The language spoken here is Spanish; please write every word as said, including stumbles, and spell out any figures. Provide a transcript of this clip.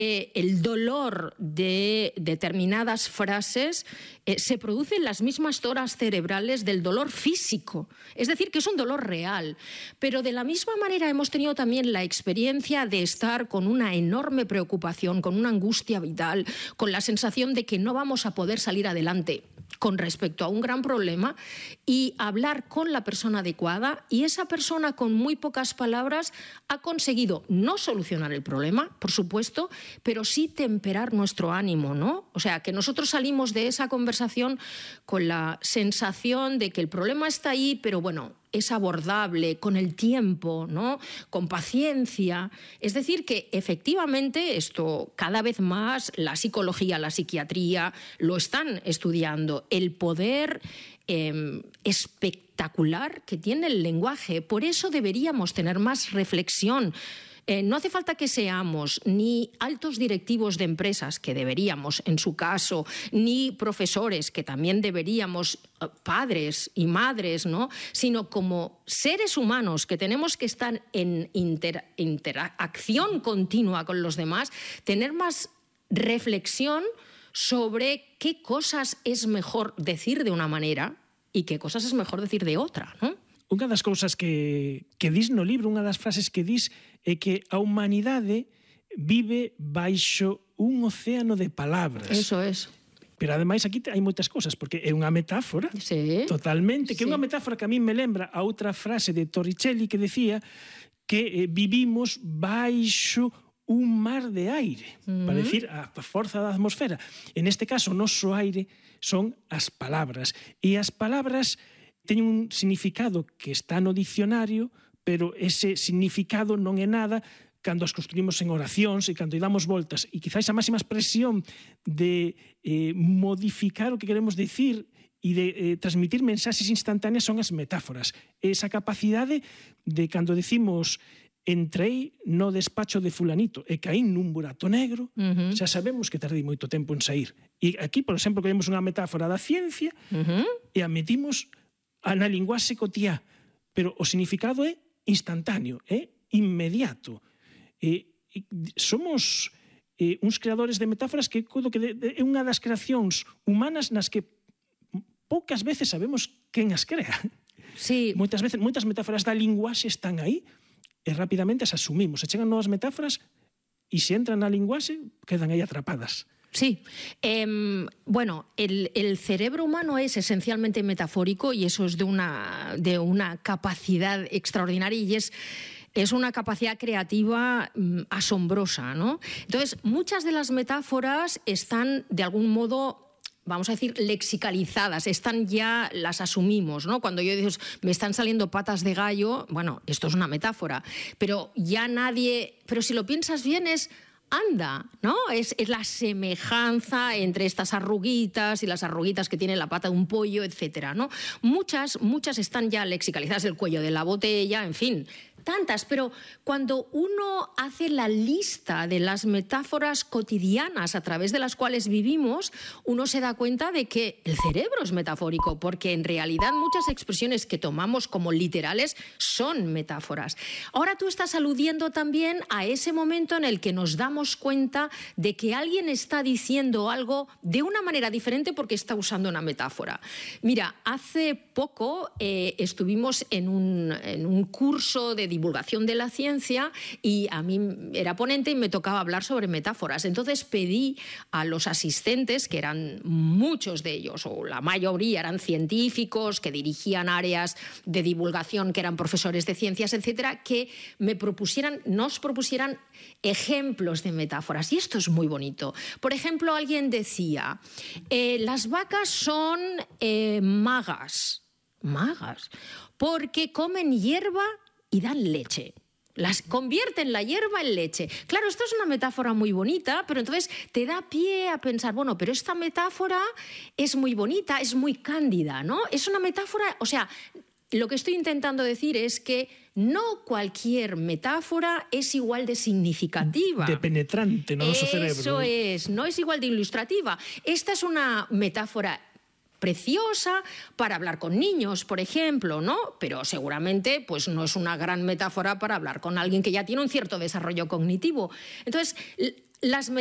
Eh, el dolor de determinadas frases eh, se produce en las mismas horas cerebrales del dolor físico. Es decir, que es un dolor real. Pero de la misma manera hemos tenido también la experiencia de estar con una enorme preocupación, con una angustia vital, con la sensación de que no vamos a poder salir adelante con respecto a un gran problema, y hablar con la persona adecuada, y esa persona con muy pocas palabras ha conseguido no solucionar el problema, por supuesto, pero sí temperar nuestro ánimo, ¿no? O sea, que nosotros salimos de esa conversación con la sensación de que el problema está ahí, pero bueno, es abordable con el tiempo, ¿no? Con paciencia. Es decir, que efectivamente esto cada vez más la psicología, la psiquiatría lo están estudiando. El poder eh, espectacular que tiene el lenguaje. Por eso deberíamos tener más reflexión. Eh, no hace falta que seamos ni altos directivos de empresas, que deberíamos en su caso, ni profesores, que también deberíamos, eh, padres y madres, ¿no? Sino como seres humanos que tenemos que estar en inter, interacción continua con los demás, tener más reflexión sobre qué cosas es mejor decir de una manera y qué cosas es mejor decir de otra, ¿no? Unha das cousas que, que dis no libro, unha das frases que dis é que a humanidade vive baixo un océano de palabras. Eso es. Pero ademais aquí hai moitas cousas, porque é unha metáfora, sí, totalmente, que é sí. unha metáfora que a mí me lembra a outra frase de Torricelli que decía que eh, vivimos baixo un mar de aire, uh-huh. para decir a forza da atmosfera. En este caso, o noso aire son as palabras, e as palabras teñen un significado que está no dicionario, pero ese significado non é nada cando as construímos en oracións e cando lle damos voltas. E quizás a máxima expresión de eh, modificar o que queremos decir e de eh, transmitir mensaxes instantáneas son as metáforas. Esa capacidade de cando decimos entrei no despacho de fulanito e caín nun burato negro, uh-huh. xa sabemos que tardei moito tempo en sair. E aquí, por exemplo, queremos unha metáfora da ciencia uh-huh. e a metimos na linguaxe cotiá, pero o significado é instantáneo, é inmediato. E, e somos eh, uns creadores de metáforas que, que de, de, é unha das creacións humanas nas que poucas veces sabemos quen as crea. Sí. Moitas veces, moitas metáforas da linguaxe están aí e rapidamente as asumimos. Se chegan novas metáforas e se entran na linguaxe, quedan aí atrapadas. Sí, eh, bueno, el, el cerebro humano es esencialmente metafórico y eso es de una, de una capacidad extraordinaria y es... es una capacidad creativa mmm, asombrosa, ¿no? Entonces, muchas de las metáforas están, de algún modo, vamos a decir, lexicalizadas, están ya, las asumimos, ¿no? Cuando yo digo, me están saliendo patas de gallo, bueno, esto es una metáfora, pero ya nadie... Pero si lo piensas bien es... anda, ¿no? Es, es la semejanza entre estas arruguitas y las arruguitas que tiene la pata de un pollo, etcétera, ¿no? Muchas, muchas están ya lexicalizadas, el cuello de la botella, en fin, tantas, pero cuando uno hace la lista de las metáforas cotidianas a través de las cuales vivimos, uno se da cuenta de que el cerebro es metafórico, porque en realidad muchas expresiones que tomamos como literales son metáforas. Ahora tú estás aludiendo también a ese momento en el que nos damos cuenta de que alguien está diciendo algo de una manera diferente porque está usando una metáfora. Mira, hace poco eh, estuvimos en un, en un curso de divulgación de la ciencia y a mí era ponente y me tocaba hablar sobre metáforas. Entonces pedí a los asistentes, que eran muchos de ellos, o la mayoría eran científicos que dirigían áreas de divulgación, que eran profesores de ciencias, etcétera, que me propusieran, nos propusieran ejemplos de metáforas. Y esto es muy bonito. Por ejemplo, alguien decía, eh, las vacas son eh, magas, magas, porque comen hierba y dan leche. Las convierten la hierba en leche. Claro, esto es una metáfora muy bonita, pero entonces te da pie a pensar, bueno, pero esta metáfora es muy bonita, es muy cándida, ¿no? Es una metáfora, o sea, lo que estoy intentando decir es que no cualquier metáfora es igual de significativa. De penetrante no noso cerebro. Eso es, no es igual de ilustrativa. Esta es una metáfora preciosa para hablar con niños, por ejemplo, ¿no? Pero seguramente pues, no es una gran metáfora para hablar con alguien que ya tiene un cierto desarrollo cognitivo. Entonces, Las